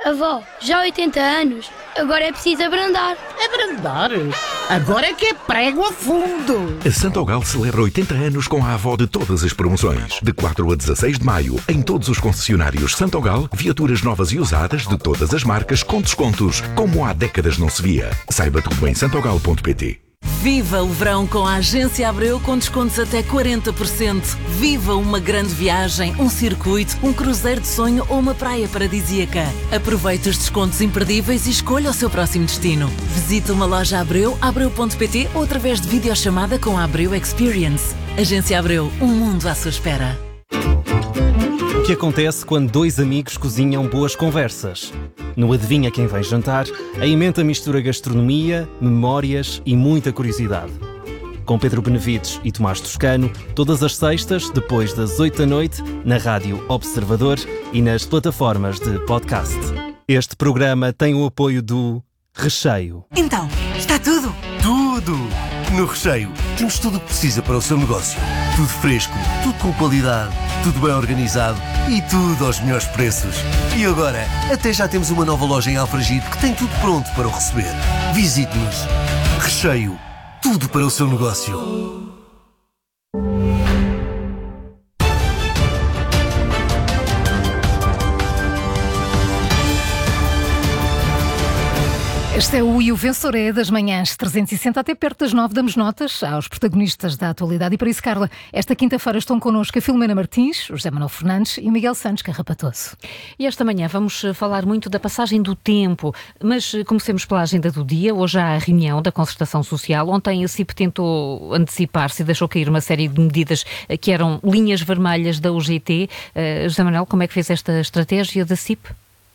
Avó, já há 80 anos, agora é preciso abrandar. Abrandar? Agora é que é prego a fundo. A Santogal celebra 80 anos com a avó de todas as promoções. De 4 a 16 de maio, em todos os concessionários Santogal, viaturas novas e usadas de todas as marcas com descontos, como há décadas não se via. Saiba tudo em santogal.pt. Viva o verão com a Agência Abreu com descontos até 40%. Viva uma grande viagem, um circuito, um cruzeiro de sonho ou uma praia paradisíaca. Aproveite os descontos imperdíveis e escolha o seu próximo destino. Visite uma loja Abreu, abreu.pt ou através de videochamada com a Abreu Experience. Agência Abreu, um mundo à sua espera. O que acontece quando dois amigos cozinham boas conversas? No Adivinha Quem Vem Jantar, a emenda mistura gastronomia, memórias e muita curiosidade. Com Pedro Benevides e Tomás Toscano, todas as sextas, depois das 8 da noite, na Rádio Observador e nas plataformas de podcast. Este programa tem o apoio do Recheio. Então, está tudo? Tudo! No Recheio temos tudo o que precisa para o seu negócio. Tudo fresco, tudo com qualidade, tudo bem organizado e tudo aos melhores preços. E agora, até já temos uma nova loja em Alfragide que tem tudo pronto para o receber. Visite-nos. Recheio, tudo para o seu negócio. Este é o E o Vencedor é das manhãs 360 até perto das 9. Damos notas aos protagonistas da atualidade. E para isso, Carla, esta quinta-feira estão connosco a Filomena Martins, o José Manuel Fernandes e o Miguel Santos Carrapatoso. E esta manhã vamos falar muito da passagem do tempo, mas comecemos pela agenda do dia. Hoje há a reunião da Concertação Social. Ontem a CIP tentou antecipar-se e deixou cair uma série de medidas que eram linhas vermelhas da UGT. José Manuel, como é que fez esta estratégia da CIP?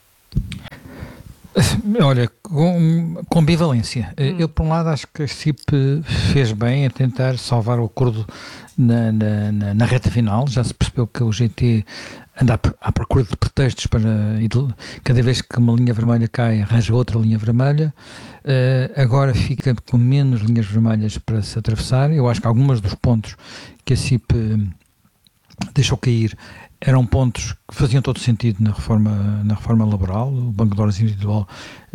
Olha, com ambivalência. Eu, por um lado, acho que a CIP fez bem a tentar salvar o acordo na reta final. Já se percebeu que o GT anda à procura de pretextos para, cada vez que uma linha vermelha cai, arranja outra linha vermelha. Agora fica com menos linhas vermelhas para se atravessar. Eu acho que alguns dos pontos que a CIP deixou cair eram pontos que faziam todo sentido na reforma laboral. O banco de horas individual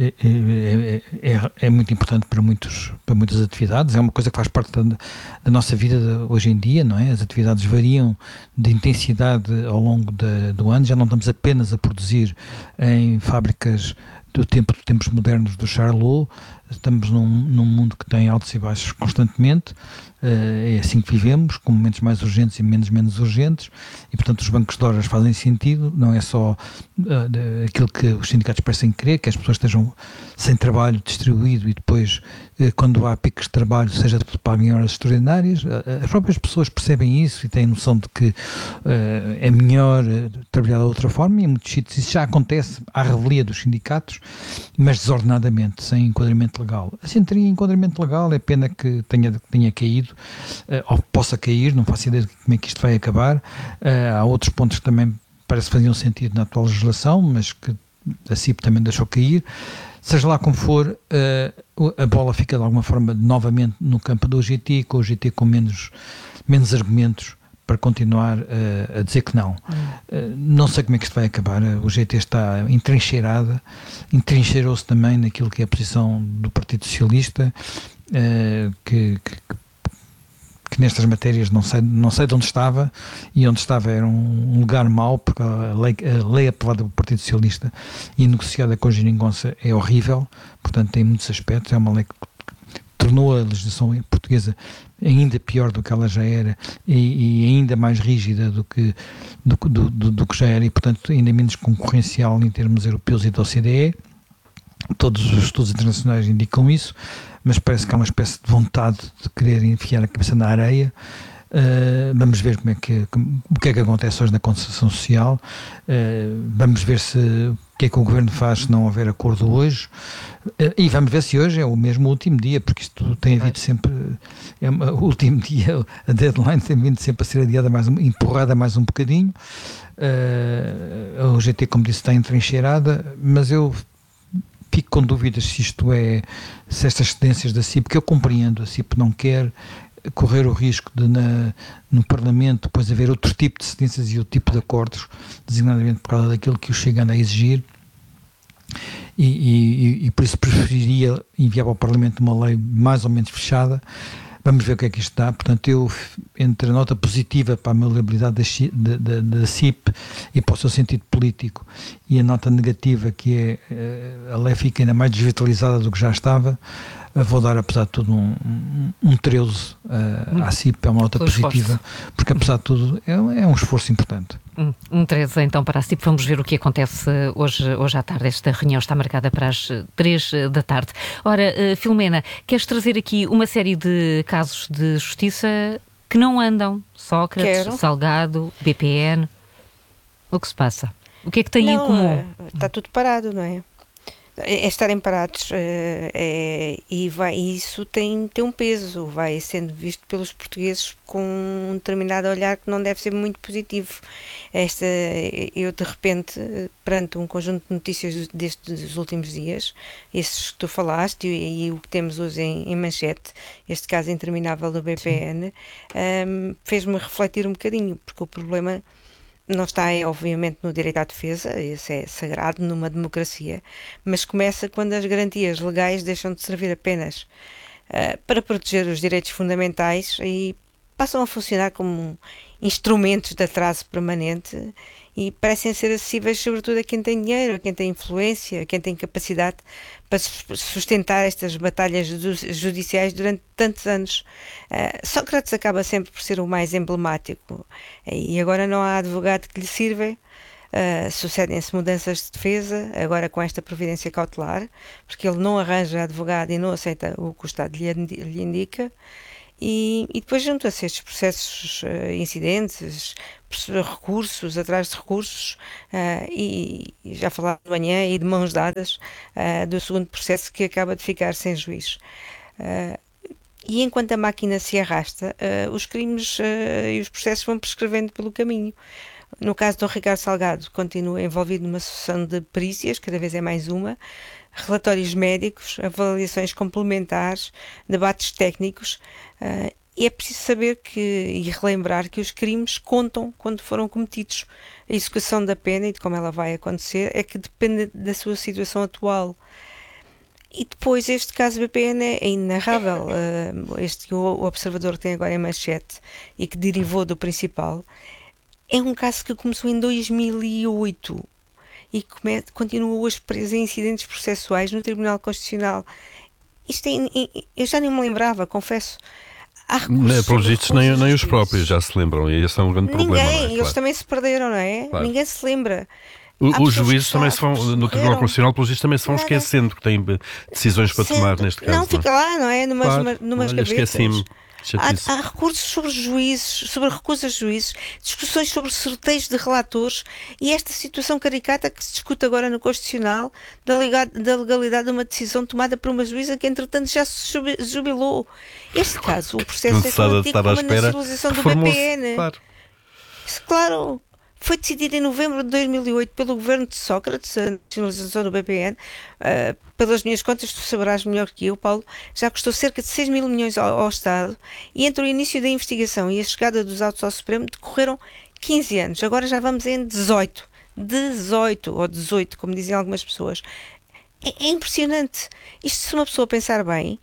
é muito importante para muitas atividades, é uma coisa que faz parte da nossa vida hoje em dia, não é? As atividades variam de intensidade ao longo do ano, já não estamos apenas a produzir em fábricas dos tempos modernos do Charlot, estamos num mundo que tem altos e baixos constantemente. É assim que vivemos, com momentos mais urgentes e menos urgentes, e portanto os bancos de horas fazem sentido. Não é só aquilo que os sindicatos parecem querer, que as pessoas estejam sem trabalho distribuído e depois, quando há picos de trabalho, seja pago em horas extraordinárias. As próprias pessoas percebem isso e têm noção de que é melhor trabalhar de outra forma, e em muitos sítios isso já acontece à revelia dos sindicatos, mas desordenadamente, sem enquadramento legal. Assim, teria enquadramento legal, é pena que tenha caído, ou possa cair, não faço ideia de como é que isto vai acabar. Há outros pontos que também parece que faziam sentido na atual legislação, mas que a CIP também deixou cair. Seja lá como for, a bola fica de alguma forma novamente no campo do UGT, com o UGT com menos argumentos para continuar a dizer que não. Não sei como é que isto vai acabar. O GT está entrincheirou-se também naquilo que é a posição do Partido Socialista, que nestas matérias não sei de onde estava, e onde estava era um lugar mau, porque a lei aprovada pelo Partido Socialista e negociada com a Geringonça é horrível, portanto tem muitos aspectos, é uma lei que tornou a legislação portuguesa ainda pior do que ela já era, e ainda mais rígida do que já era, e portanto ainda menos concorrencial em termos europeus e da OCDE. Todos os estudos internacionais indicam isso, mas parece que há uma espécie de vontade de querer enfiar a cabeça na areia. Vamos ver o que é que acontece hoje na Concertação Social. Vamos ver o que é que o Governo faz se não houver acordo hoje, e vamos ver se hoje é o mesmo último dia, porque isto tem havido sempre, o último dia, a deadline tem vindo sempre a ser adiada empurrada mais um bocadinho. A UGT, como disse, está entrincheirada, mas eu fico com dúvidas se estas cedências da CIP, que eu compreendo, a CIP não quer correr o risco de no Parlamento depois haver outro tipo de cedências e outro tipo de acordos, designadamente por causa daquilo que o Chega anda a exigir. e por isso preferiria enviar para o Parlamento uma lei mais ou menos fechada. Vamos ver o que é que isto dá. Portanto, eu, entre a nota positiva para a maleabilidade da CIP e para o seu sentido político, e a nota negativa, que é a lei fica ainda mais desvitalizada do que já estava, vou dar, apesar de tudo, um 13 à CIP. É uma nota positiva, porque, apesar de tudo, é um esforço importante. Um 13 então para a CIP. Vamos ver o que acontece hoje à tarde. Esta reunião está marcada para as 3 da tarde. Ora, Filomena, queres trazer aqui uma série de casos de justiça que não andam? Sócrates, Salgado, BPN. O que se passa? O que é que têm em comum? Está tudo parado, não é? É estarem parados e isso tem um peso, vai sendo visto pelos portugueses com um determinado olhar que não deve ser muito positivo. Eu de repente, perante um conjunto de notícias destes últimos dias, esses que tu falaste e o que temos hoje em manchete, este caso interminável do BPN, fez-me refletir um bocadinho, porque o problema não está, obviamente, no direito à defesa, esse é sagrado numa democracia, mas começa quando as garantias legais deixam de servir apenas para proteger os direitos fundamentais e passam a funcionar como instrumentos de atraso permanente e parecem ser acessíveis sobretudo a quem tem dinheiro, a quem tem influência, a quem tem capacidade para sustentar estas batalhas judiciais durante tantos anos. Sócrates acaba sempre por ser o mais emblemático e agora não há advogado que lhe sirva. Sucedem-se mudanças de defesa, agora com esta providência cautelar, porque ele não arranja advogado e não aceita o que o Estado lhe indica. E depois juntam-se estes processos incidentes, recursos atrás de recursos, e já falámos de manhã e de mãos dadas do segundo processo que acaba de ficar sem juiz. E enquanto a máquina se arrasta, os crimes e os processos vão prescrevendo pelo caminho. No caso do Ricardo Salgado, continua envolvido numa sucessão de perícias, cada vez é mais uma, relatórios médicos, avaliações complementares, debates técnicos, e é preciso saber e relembrar que os crimes contam quando foram cometidos. A execução da pena e de como ela vai acontecer é que depende da sua situação atual. E depois este caso BPN é inarrável. O observador que tem agora em manchete e que derivou do principal é um caso que começou em 2008 e continua hoje preso em incidentes processuais no Tribunal Constitucional. Eu já nem me lembrava, confesso. Pelos vistos, nem os próprios já se lembram, e esse é um grande problema. Não é? Eles Claro. também se perderam, não é? Claro. Ninguém se lembra. Os juízes também se vão, no Tribunal Constitucional, pelos vistos, também se vão esquecendo que têm decisões para tomar neste caso. Não, fica lá, não é? Numas Olha, gavetas. esqueci-me. Há recursos sobre juízes, sobre recusas de juízes, discussões sobre sorteios de relatores e esta situação caricata que se discute agora no Constitucional da legalidade de uma decisão tomada por uma juíza que entretanto já se jubilou. Este caso, o processo é tão antigo como a nacionalização do BPN. Claro. Foi decidido em novembro de 2008 pelo governo de Sócrates, a nacionalização do BPN. Pelas minhas contas, tu saberás melhor que eu, Paulo, já custou cerca de 6 mil milhões ao Estado e entre o início da investigação e a chegada dos autos ao Supremo decorreram 15 anos. Agora já vamos em 18 ou 18, como dizem algumas pessoas. É impressionante. Isto, se uma pessoa pensar bem,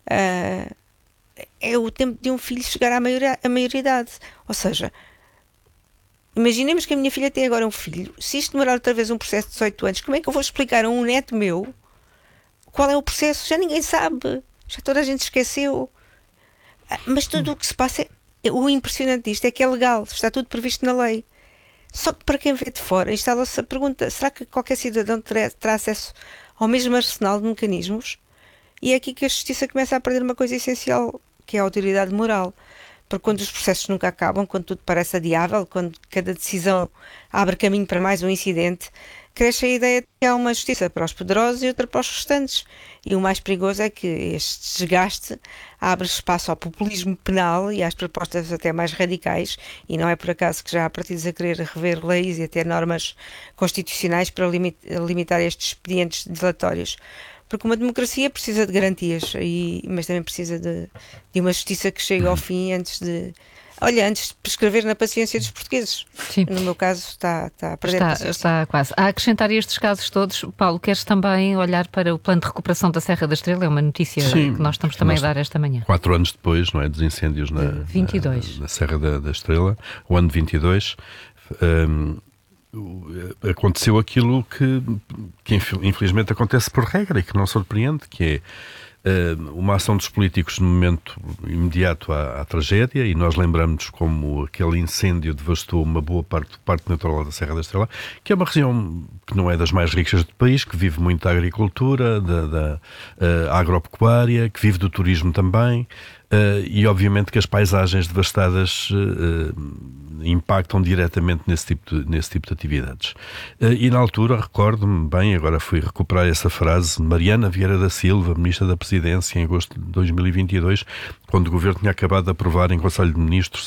é o tempo de um filho chegar à maioridade. Ou seja, imaginemos que a minha filha tem agora um filho. Se isto demorar outra vez um processo de 18 anos, como é que eu vou explicar a um neto meu qual é o processo? Já ninguém sabe. Já toda a gente esqueceu. Mas tudo o que se passa, o impressionante disto é que é legal. Está tudo previsto na lei. Só que para quem vê de fora, instala-se a pergunta: será que qualquer cidadão terá acesso ao mesmo arsenal de mecanismos? E é aqui que a justiça começa a perder uma coisa essencial, que é a autoridade moral. Porque quando os processos nunca acabam, quando tudo parece adiável, quando cada decisão abre caminho para mais um incidente, cresce a ideia de que há uma justiça para os poderosos e outra para os restantes. E o mais perigoso é que este desgaste abre espaço ao populismo penal e às propostas até mais radicais, e não é por acaso que já há partidos a querer rever leis e até normas constitucionais para limitar estes expedientes dilatórios. Porque uma democracia precisa de garantias, mas também precisa de uma justiça que chegue ao fim antes de Olha, antes de prescrever na paciência dos portugueses. Sim. No meu caso está a perder a paciência. Está quase. A acrescentar estes casos todos, Paulo, queres também olhar para o plano de recuperação da Serra da Estrela? É uma notícia que nós estamos também a dar esta manhã. 4 anos depois, não é, dos incêndios na Serra da Estrela, o ano de 22, aconteceu aquilo que infelizmente acontece por regra e que não surpreende, que é uma ação dos políticos no momento imediato à tragédia, e nós lembramos como aquele incêndio devastou uma boa parte do Parque Natural da Serra da Estrela, que é uma região que não é das mais ricas do país, que vive muito da agricultura, da agropecuária, que vive do turismo também, e obviamente que as paisagens devastadas impactam diretamente nesse tipo de atividades. E na altura, recordo-me bem, agora fui recuperar essa frase, Mariana Vieira da Silva, Ministra da Presidência, em agosto de 2022, quando o Governo tinha acabado de aprovar em Conselho de Ministros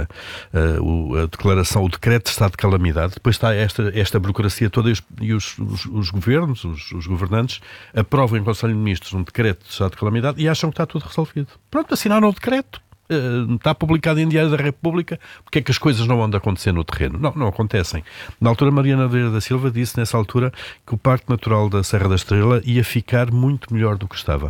a declaração, o decreto de estado de calamidade. Depois está esta burocracia toda e os governos, os governantes, aprovam em Conselho de Ministros um decreto de estado de calamidade e acham que está tudo resolvido. Pronto, assinaram o decreto. Está publicado em Diário da República, porque é que as coisas não vão acontecer no terreno? Não acontecem. Na altura, Mariana Vieira da Silva disse, nessa altura, que o Parque Natural da Serra da Estrela ia ficar muito melhor do que estava.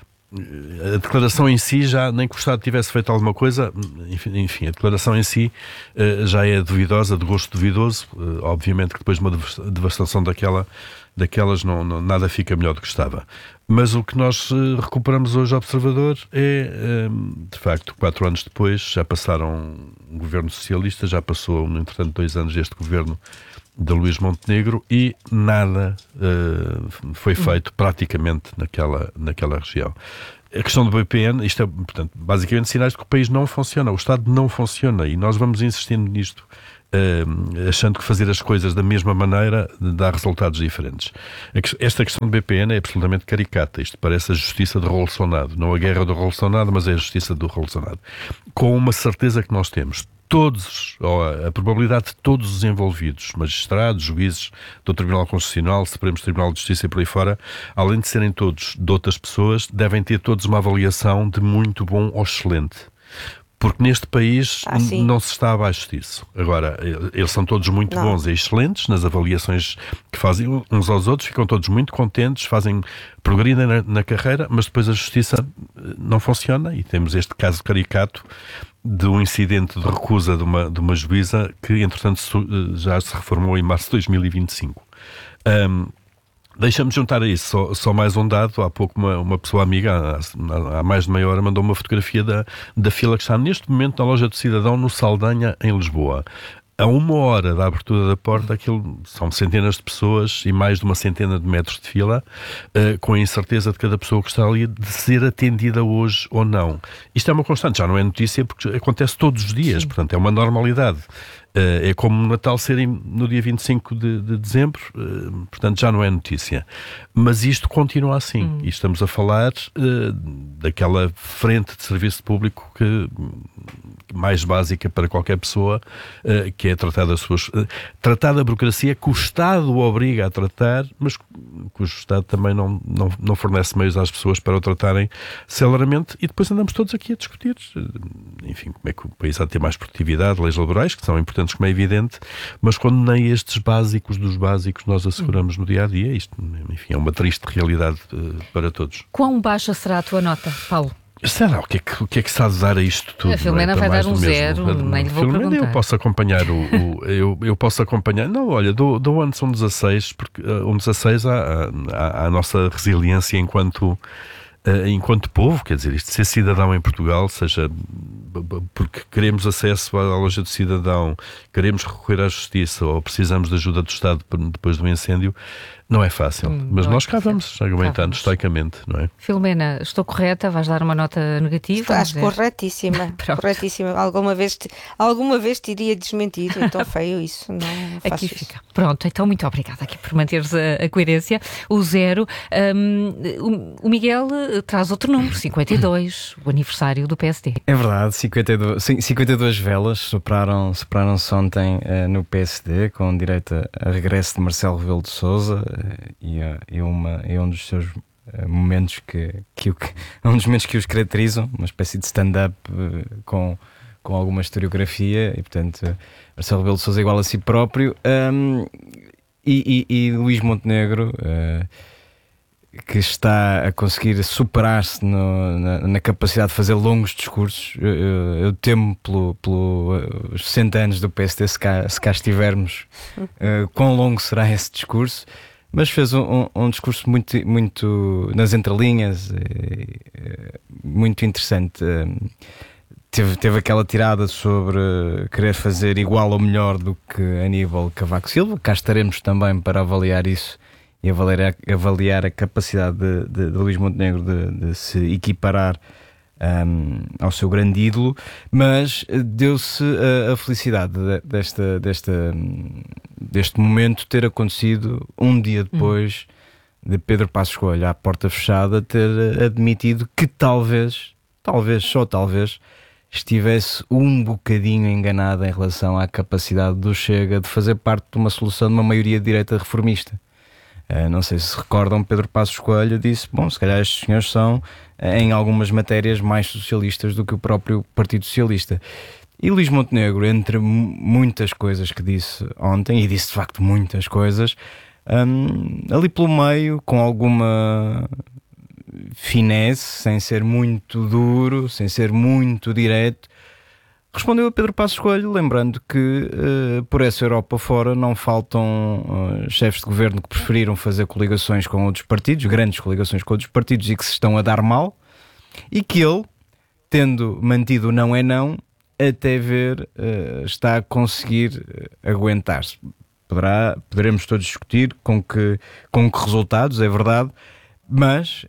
A declaração em si, já nem que o Estado tivesse feito alguma coisa, enfim, a declaração em si já é duvidosa, de gosto duvidoso. Obviamente que depois de uma devastação daquelas nada fica melhor do que estava. Mas o que nós recuperamos hoje ao Observador é, de facto, 4 anos depois, já passaram um governo socialista, já passou, no entretanto, 2 anos deste governo de Luís Montenegro e nada foi feito praticamente naquela região. A questão do BPN, isto é, portanto, basicamente sinais de que o país não funciona, o Estado não funciona, e nós vamos insistindo nisto, achando que fazer as coisas da mesma maneira dá resultados diferentes. Esta questão do BPN é absolutamente caricata. Isto parece a justiça de Rolsonado, não a guerra do Rolsonado, mas é a justiça do Rolsonado. Com uma certeza que nós temos, a probabilidade de todos os envolvidos, magistrados, juízes do Tribunal Constitucional, Supremo Tribunal de Justiça e por aí fora, além de serem todos de outras pessoas, devem ter todos uma avaliação de muito bom ou excelente. Porque neste país não se está abaixo disso. Agora, eles são todos muito bons e excelentes nas avaliações que fazem uns aos outros, ficam todos muito contentes, progridem na carreira, mas depois a justiça não funciona e temos este caso caricato de um incidente de recusa de uma juíza que, entretanto, já se reformou em março de 2025. Deixa-me juntar a isso só mais um dado. Há pouco uma pessoa amiga, há mais de meia hora, mandou uma fotografia da fila que está neste momento na loja do Cidadão, no Saldanha, em Lisboa. A 1 hora da abertura da porta, aquilo são centenas de pessoas e mais de uma centena de metros de fila, com a incerteza de cada pessoa que está ali de ser atendida hoje ou não. Isto é uma constante, já não é notícia porque acontece todos os dias, portanto é uma normalidade. É como o Natal ser no dia 25 de dezembro, portanto já não é notícia. Mas isto continua assim. E estamos a falar daquela frente de serviço público mais básica para qualquer pessoa, que é tratar da burocracia que o Estado obriga a tratar, mas cujo Estado também não fornece meios às pessoas para o tratarem celeramente, e depois andamos todos aqui a discutir, enfim, como é que o país há de ter mais produtividade, leis laborais, que são importantes como é evidente, mas quando nem estes básicos dos básicos nós asseguramos no dia-a-dia, isto, enfim, é uma triste realidade para todos. Quão baixa será a tua nota, Paulo? Será? O que é que se há de dar a isto tudo? A Filomena vai dar um 0, nem lhe vou perguntar. Eu posso acompanhar eu posso acompanhar, não, olha, dou antes um 16, porque um 16 à nossa resiliência enquanto povo, quer dizer, isto de ser cidadão em Portugal, seja porque queremos acesso à loja do cidadão, queremos recorrer à justiça ou precisamos de ajuda do Estado depois do incêndio, não é fácil. Mas nós cá vamos argumentando estoicamente, não é? Filomena, estou correta? Vais dar uma nota negativa? Estás corretíssima. Corretíssima. Alguma vez te iria desmentir, então feio isso. Não faço aqui isso. fica. Pronto, então muito obrigada aqui por manteres a coerência. O 0. O Miguel traz outro número, 52, o aniversário do PSD. É verdade, 52 velas superaram-se ontem no PSD, com direito a regresso de Marcelo Rebelo de Sousa, e um dos seus momentos um dos momentos que os caracterizam, uma espécie de stand-up com com alguma historiografia, e portanto Marcelo Rebelo de Sousa igual a si próprio, e Luís Montenegro, que está a conseguir superar-se na capacidade de fazer longos discursos. Eu temo pelos 60 anos do PSD, se cá estivermos, quão longo será esse discurso. Mas fez um discurso muito nas entrelinhas, muito interessante. Teve aquela tirada sobre querer fazer igual ou melhor do que Aníbal Cavaco Silva. Cá estaremos também para avaliar isso e avaliar a capacidade de Luís Montenegro de se equiparar ao seu grande ídolo, mas deu-se a felicidade deste momento ter acontecido um dia depois de Pedro Passos Coelho, à porta fechada, ter admitido que talvez, só talvez, estivesse um bocadinho enganado em relação à capacidade do Chega de fazer parte de uma solução de uma maioria de direita reformista. Não sei se recordam, Pedro Passos Coelho disse, bom, se calhar estes senhores são, em algumas matérias, mais socialistas do que o próprio Partido Socialista. E Luís Montenegro, entre muitas coisas que disse ontem, e disse de facto muitas coisas, ali pelo meio, com alguma finesse, sem ser muito duro, sem ser muito direto, respondeu a Pedro Passos Coelho, lembrando que por essa Europa fora não faltam chefes de governo que preferiram fazer coligações com outros partidos, grandes coligações com outros partidos, e que se estão a dar mal, e que ele, tendo mantido o não é não, até ver, está a conseguir aguentar-se. Poderemos todos discutir com que resultados, é verdade, mas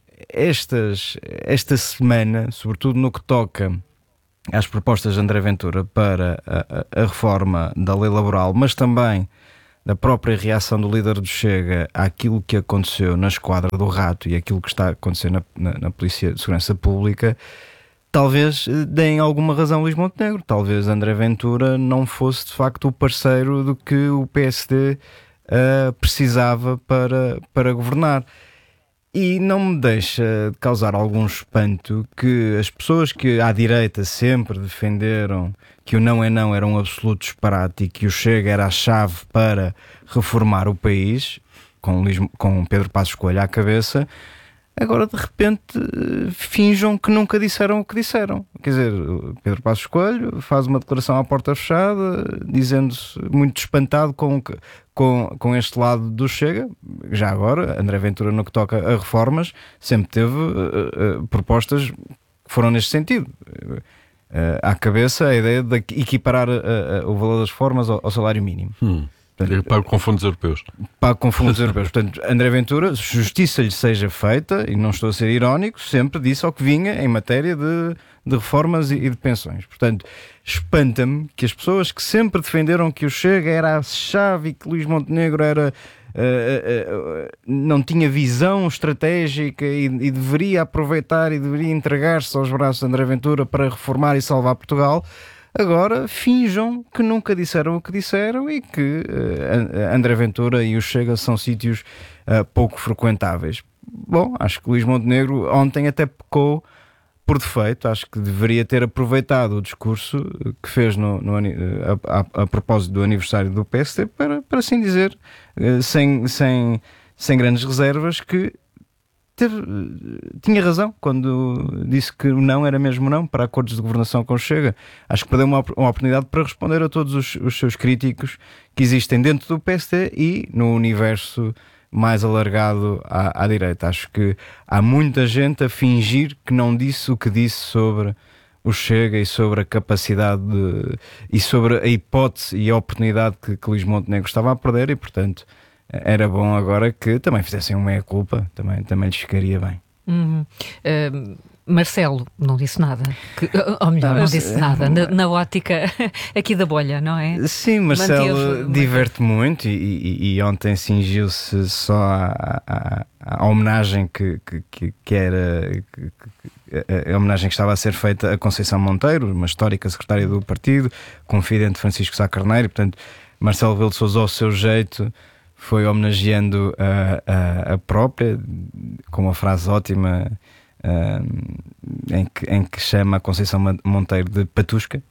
esta semana, sobretudo no que toca às propostas de André Ventura para a reforma da lei laboral, mas também da própria reação do líder do Chega àquilo que aconteceu na Esquadra do Rato e aquilo que está a acontecer na Polícia de Segurança Pública, talvez deem alguma razão a Luís Montenegro. Talvez André Ventura não fosse de facto o parceiro do que o PSD precisava para governar. E não me deixa de causar algum espanto que as pessoas que à direita sempre defenderam que o não é não era um absoluto disparate e que o Chega era a chave para reformar o país, com Pedro Passos Coelho à cabeça, agora de repente finjam que nunca disseram o que disseram. Quer dizer, Pedro Passos Coelho faz uma declaração à porta fechada, dizendo-se muito espantado com este lado do Chega. Já agora, André Ventura, no que toca a reformas, sempre teve propostas que foram neste sentido. À cabeça a ideia de equiparar o valor das reformas ao salário mínimo. Pago com fundos europeus. Pago com fundos europeus. Portanto, André Ventura, justiça lhe seja feita, e não estou a ser irónico, sempre disse ao que vinha em matéria de reformas e de pensões. Portanto, espanta-me que as pessoas que sempre defenderam que o Chega era a chave e que Luís Montenegro não tinha visão estratégica e deveria aproveitar e deveria entregar-se aos braços de André Ventura para reformar e salvar Portugal, agora finjam que nunca disseram o que disseram e que André Ventura e o Chega são sítios pouco frequentáveis. Bom, acho que Luís Montenegro ontem até pecou por defeito. Acho que deveria ter aproveitado o discurso que fez a propósito do aniversário do PSD para assim dizer, sem grandes reservas, que tinha razão quando disse que o não era mesmo não para acordos de governação com o Chega. Acho que perdeu uma oportunidade para responder a todos os seus críticos que existem dentro do PSD e no universo mais alargado à direita. Acho que há muita gente a fingir que não disse o que disse sobre o Chega e sobre a capacidade e sobre a hipótese e a oportunidade que Luís Montenegro estava a perder, e portanto era bom agora que também fizessem uma meia-culpa, também lhes ficaria bem. Marcelo não disse nada, ou melhor, não disse nada, na ótica aqui da bolha, não é? Sim, Marcelo diverte muito e ontem cingiu-se só à homenagem que era a homenagem que estava a ser feita a Conceição Monteiro, uma histórica secretária do partido, confidente de Francisco Sá Carneiro. Portanto, Marcelo Rebelo de Sousa, ao seu jeito, foi homenageando a própria, com uma frase ótima, em que chama a Conceição Monteiro de Patusca.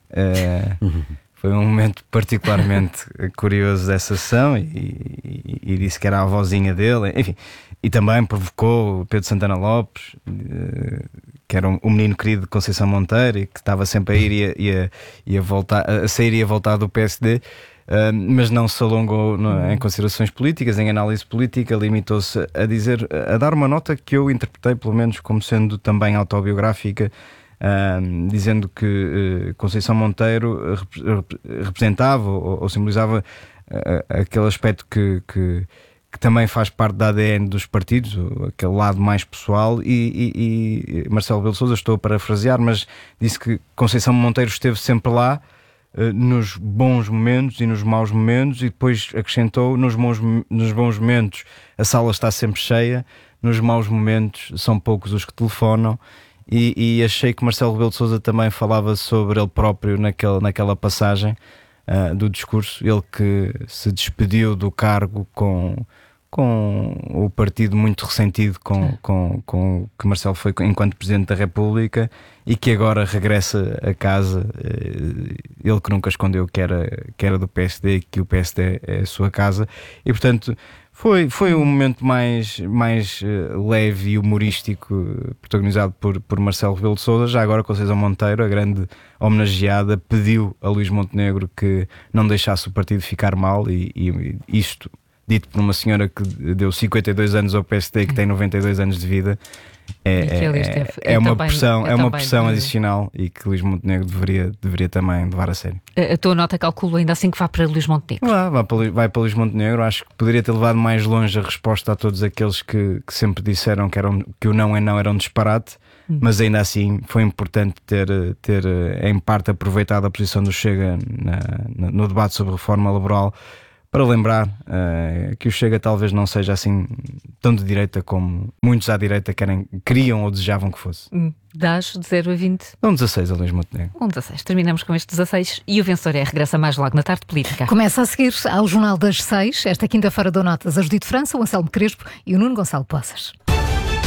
Foi um momento particularmente curioso dessa sessão e disse que era a avózinha dele, enfim. E também provocou o Pedro Santana Lopes, que era um menino querido de Conceição Monteiro e que estava sempre a ir e a voltar, a sair e a voltar do PSD, mas não se alongou em considerações políticas, em análise política, limitou-se a dar uma nota que eu interpretei pelo menos como sendo também autobiográfica, dizendo que Conceição Monteiro representava ou simbolizava aquele aspecto que também faz parte da ADN dos partidos, aquele lado mais pessoal, e Marcelo Rebelo de Sousa, estou a parafrasear, mas disse que Conceição Monteiro esteve sempre lá, nos bons momentos e nos maus momentos, e depois acrescentou, nos bons momentos a sala está sempre cheia, nos maus momentos são poucos os que telefonam, e achei que Marcelo Rebelo de Sousa também falava sobre ele próprio naquela passagem do discurso, ele que se despediu do cargo com o partido muito ressentido com que Marcelo foi enquanto Presidente da República e que agora regressa a casa, ele que nunca escondeu que era do PSD, que o PSD é a sua casa, e portanto foi um momento mais leve e humorístico, protagonizado por Marcelo Rebelo de Sousa. Já agora Conceição Monteiro, a grande homenageada, pediu a Luís Montenegro que não deixasse o partido ficar mal, e isto dito por uma senhora que deu 52 anos ao PSD e que tem 92 anos de vida, é uma pressão adicional e que Luís Montenegro deveria também levar a sério. A tua nota calculo ainda assim que vá para Luís Montenegro? Vai para Luís Montenegro. Acho que poderia ter levado mais longe a resposta a todos aqueles que sempre disseram que o não é não era um disparate, mas ainda assim foi importante ter em parte aproveitado a posição do Chega no debate sobre reforma laboral, para lembrar que o Chega talvez não seja assim tão de direita como muitos à direita queriam ou desejavam que fosse. Dás de 0 a 20? 16 a Luís Montenegro. 16. Terminamos com este 16 e o vencedor regressa mais logo na Tarde Política. Começa a seguir ao Jornal das 6. Esta quinta-feira dou notas a Judite França, o Anselmo Crespo e o Nuno Gonçalo Poças.